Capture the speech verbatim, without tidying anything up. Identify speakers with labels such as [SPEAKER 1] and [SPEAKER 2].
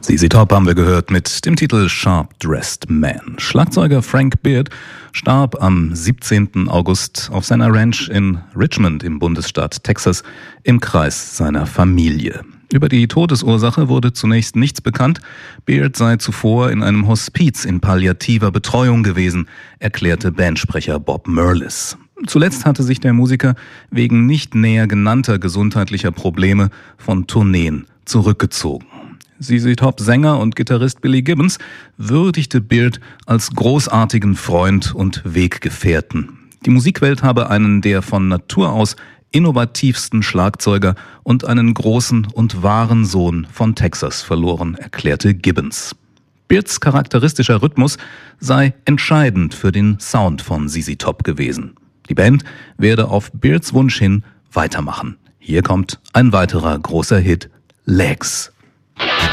[SPEAKER 1] Z Z Top haben wir gehört mit dem Titel Sharp Dressed Man. Schlagzeuger Frank Beard starb am siebzehnten August auf seiner Ranch in Richmond im Bundesstaat Texas im Kreis seiner Familie. Über die Todesursache wurde zunächst nichts bekannt. Beard sei zuvor in einem Hospiz in palliativer Betreuung gewesen, erklärte Bandsprecher Bob Merlis. Zuletzt hatte sich der Musiker wegen nicht näher genannter gesundheitlicher Probleme von Tourneen zurückgezogen. Z Z Top-Sänger und Gitarrist Billy Gibbons würdigte Beard als großartigen Freund und Weggefährten. Die Musikwelt habe einen der von Natur aus innovativsten Schlagzeuger und einen großen und wahren Sohn von Texas verloren, erklärte Gibbons. Beards charakteristischer Rhythmus sei entscheidend für den Sound von Z Z Top gewesen. Die Band werde auf Beards Wunsch hin weitermachen. Hier kommt ein weiterer großer Hit, Legs.